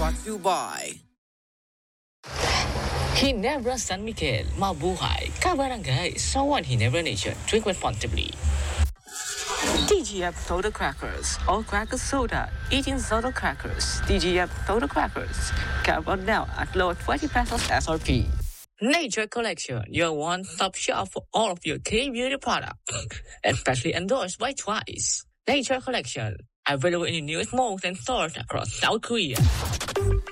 brought to you by Ginebra San Miguel, Mabuhay, Kabarangay, Sawan Ginebra Nation, drink responsibly. DGF Soda Crackers, all crackers soda, eating soda crackers. DGF Soda Crackers, carry now at low 20 pesos SRP. Nature Collection, your one-stop shop for all of your clean beauty products, especially endorsed by Twice. Nature Collection, available in numerous malls and stores across South Korea.